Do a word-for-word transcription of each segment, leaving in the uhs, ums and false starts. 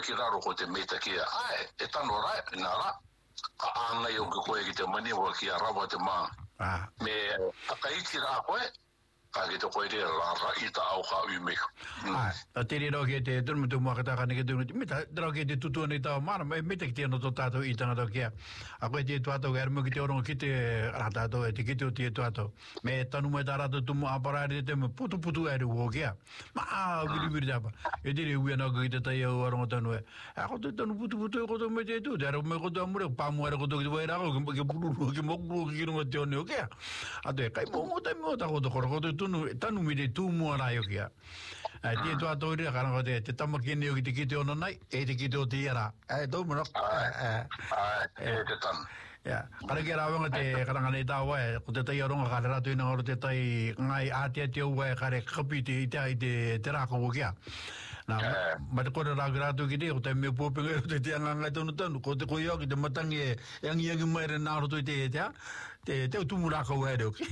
ki raro ko te meta ki ai e tano rai na ra ka anga yo ko e ki te mani wa ki arawa te ma ah me akaiti ra ko e ka ki te ko ide la ra ita au ka u me ah te ri ro ke te tu mu mo ka ta ka ne ke tu me ta ro ke te tu tu ne ta ma me me te te no to ta to i ta no ke a ko te tu ato ga mo ki te ro ki te ra ta to e te ki te tu ato me ta no me ta ra to tu mo a para de te mo putu putu e ro ke ma a wi wi da ba e te ri wi na ko te ta yo ro ta no e a ko te no putu putu ko to me te tu da ro me ko to mo pa mo ro ko to ke ra ko ke bulu ke mo bulu ki no te no ke a te kai mo mo ta mo ta ko to ko to tu no ta no mi de tu mo ra yo ke ai te tu ato ri ka no te te ta mo ki ne ki te ki te ono nai e te ki te o te era e do mo ai ai e te tan ya ara ke ra wanga te karanga nei ta wa ko te tai ronga ka ra tu ina ro te tai ngai a te te wa ka re kapiti te ai te te ra ko kia na ma te ko ra gra tu ki te o te me po pe te te anga ngai tonu tonu ko te ko yo ki te matangi e angi angi mai re na ro tu te te te te tu mu ra ko wa ro ki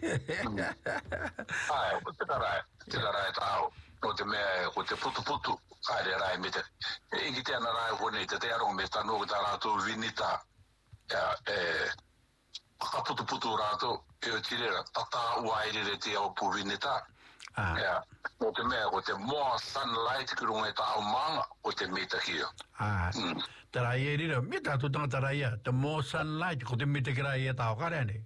ai ko te ra te ra ta o te me ko te putu putu ka re ra me te e ki te na ra ko nei te te ro me ta no ta ra tu vinita ya eh ka putu putu rato e o tirera tata waire re te au puvineta ah ya o te mea o te more sunlight ki runga ta au manga o te meta kia ah tara ye ri me ta tu tanga tara ya the more sunlight ko te meta kira ye ta ka re ne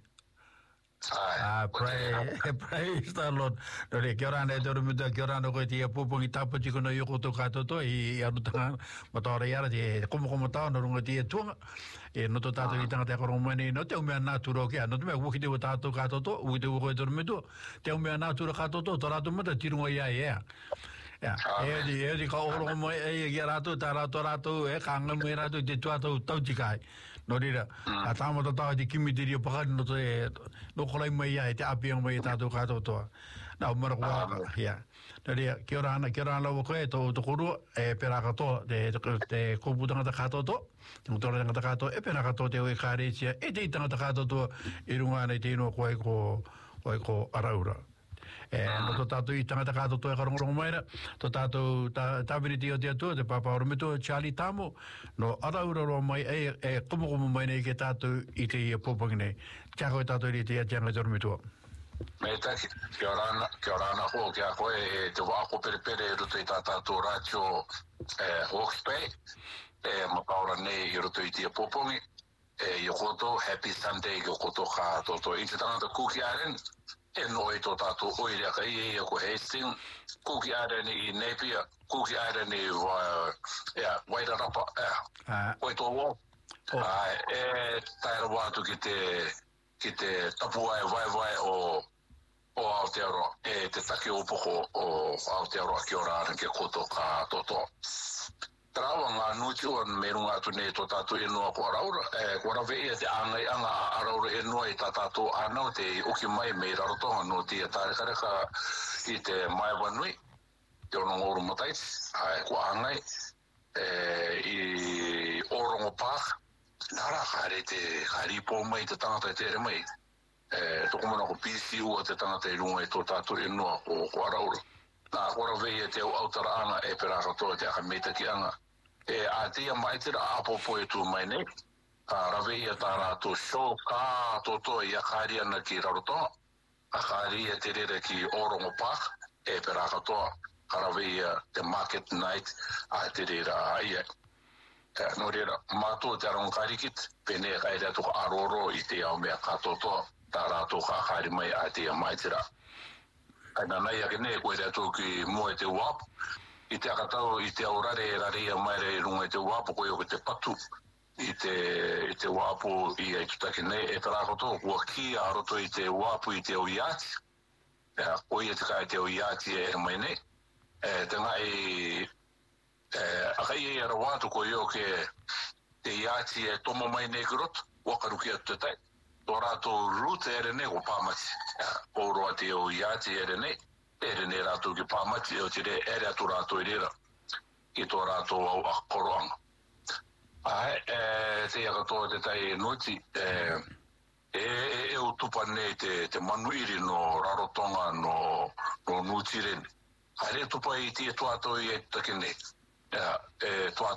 ah pray praise the Lord dore ke ora ne dore me ke ora no ko ti po po ki ta po ti ko no yo ko to ka to to i aru ta ma to re ya de como como ta no runga ti tu e no to ta to i tanga te ko ro me no te o me na tu ro ke no te me wo ki te ta to ka to to u te wo ko dore me to te o me na tu ro ka to to to ra to me te ru ya ya ya e di e di ka o ro mo e ge ra to ta ra to ra to e ka nga me ra to te tu to to ti kai no ri ra a ta mo to ta di kimi di pa no to no ko lai mai ai te api mai ta to ka to to na mo ro ya no ri ke ora na ke ora la wo ko e to to ko e pera ka to de de ko bu ta ka to to mo to ra ka to e pera ka to te o ka re sia e te ta ka to to i runga nei te no ko e ko ko ko araura e no to tato i tangata kato to e karongorongo maira to tato ta tabiri tio tia tu te papa oromito Charlie Tamo no araura ro mai e e como como mai nei ke tato i te i popangi nei tiako e tato i te ia tianga oromito me ta ki ke ora ke ora na ho ke a ko e te wa ko per per ro te tato racho e Hawke's e ma paura nei ro te i popangi e yo koto happy Sunday yo koto ka to to i te tangata Cookie Island e noi to tato oire ka i e ko Hastings Cookie Island i Napier Cookie Island i ya Wairarapa ah ko to wo ai e taira watu ki te ki te tapu ai vai vai o o Aotearoa e te take o poko o Aotearoa ki ora ke koto ka toto trawa ngā nuti o merunga atu nei to tatu e noa ko araura e ko ra vei te angai anga araura e noa i tatu anau te uki mai mei rarotonga no te tare kareka i te mai wanui te ono ngoru matai ai ko angai e i orongo pak nara kare te kari po mai te tangata te ere mai e toko mana ko P C U o te tangata i runga i to tatu e noa ko ko araura na ko ra vei te au autara anga e pera rato te aka meita ki anga e a tia mai tira apo po e tu mai nei a ravei e tā rātou show kā toto i a kāri ana ki rarotonga a kāri e te rere ki Orongo Park e pera katoa ka ravei e te market night a te rere a ia e no rera mātou te arongo karikit pene e kai rātou ka aroro i te au mea kā toto tā rātou ka kāri mai a tia mai tira aina nei ake ne koe rātou ki mua e te wapu i te akatau i te aurare e rarea mai re runga i te wapu koe o te patu i te i te wapu i ai tutake nei e tarakoto kua ki a roto i te wapu i te o iati e koe i te kai te o iati e mai nei e te ngai e akai e ara watu koe o ke te iati e tomo mai nei kirot wakaruki atu te tai tō rātou rute ere nei ko pāmati kōroa te o iati ere nei ere ne rātou ki pāmati e o tire ere atu rātou i rera ki tō rātou au a koroanga. Ahe, e te akatoa te tai noti, e e e o tupa nei te, te manuiri no Rarotonga no, no Nutireni. Haere tupa i tia tuato i e take nei. E, e tuato